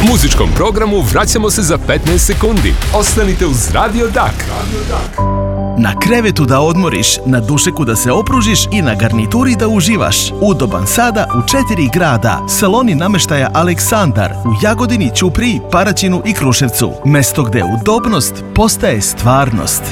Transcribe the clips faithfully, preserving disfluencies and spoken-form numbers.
Muzičkom programu vraćamo se za petnaest sekundi. Ostanite uz Radio Dak. Na krevetu da odmoriš, na dušeku da se opružiš i na garnituri da uživaš. Udoban sada u četiri grada. Saloni nameštaja Aleksandar u Jagodini, Ćupriji, Paraćinu i Kruševcu. Mesto gde udobnost postaje stvarnost.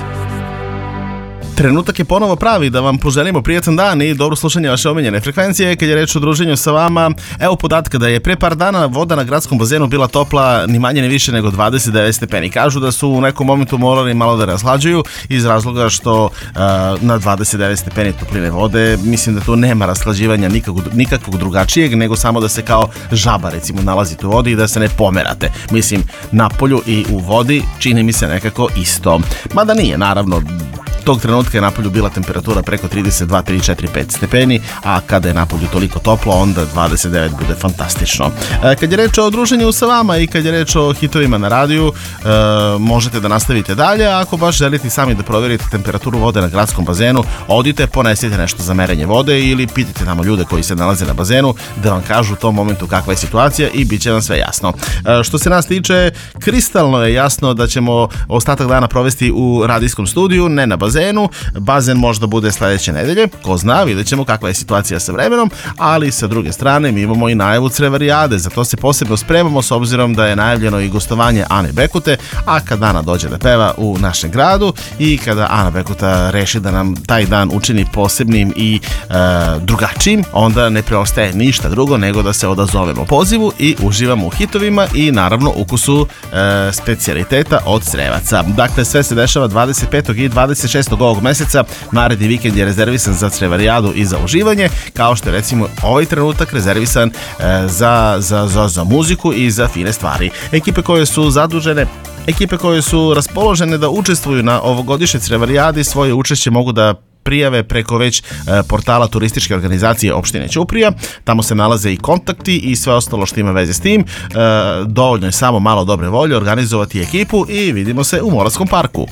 Trenutak je ponovo pravi da vam poželimo prijatan dan i dobro slušanje vaše omiljene frekvencije. Kad je reč o druženju sa vama, evo podatka da je pre par dana voda na gradskom bazenu bila topla ni manje ni više nego dvadeset devet stepeni. Kažu da su u nekom momentu morali malo da razhlađuju iz razloga što uh, na dvadeset devet stepeni topline vode, mislim da to nema rashlađivanja nikakvog, nikakvog drugačijeg nego samo da se kao žaba recimo nalazite u vodi i da se ne pomerate. Mislim, na polju i u vodi čini mi se nekako isto. Mada nije, naravno. Tog trenutka je napolju bila temperatura preko trideset dva, tri, četiri, pet stepeni, a kada je napolju toliko toplo, onda dvadeset devet bude fantastično. E, kad je reč o druženju sa vama i kad je reč o hitovima na radiju, e, možete da nastavite dalje, a ako baš želite sami da provjerite temperaturu vode na gradskom bazenu, odite, ponesite nešto za merenje vode ili pitajte tamo ljude koji se nalaze na bazenu da vam kažu u tom momentu kakva je situacija i bit će vam sve jasno. E, što se nas tiče, kristalno je jasno da ćemo ostatak dana provesti u radijskom studiju, ne na bazenu. Bazen možda bude sledeće nedelje, ko zna, vidjet ćemo kakva je situacija sa vremenom, ali sa druge strane mi imamo i najavu Crevarijade, za to se posebno spremamo s obzirom da je najavljeno i gostovanje Ane Bekute, a kad Ana dođe da peva u našem gradu i kada Ana Bekuta reši da nam taj dan učini posebnim i e, drugačijim, onda ne preostaje ništa drugo nego da se odazovemo pozivu i uživamo u hitovima i naravno ukusu e, specijaliteta od Crevaca. Dakle, sve se dešava dvadeset petog i dvadeset šestog ovog meseca. Naredni vikend je rezervisan za Crevarijadu i za uživanje, kao što je recimo ovaj trenutak rezervisan e, za, za, za, za muziku i za fine stvari. Ekipe koje su zadužene Ekipe koje su raspoložene da učestvuju na ovogodišnjoj Crevarijadi svoje učešće mogu da prijave preko već e, portala turističke organizacije opštine Ćuprija. Tamo se nalaze i kontakti i sve ostalo što ima veze s tim. E, dovoljno je samo malo dobre volje organizovati ekipu i vidimo se u Moravskom parku.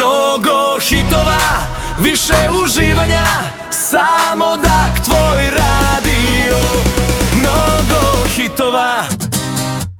Mnogo hitova, više uživanja, samo Dak tvoj rad.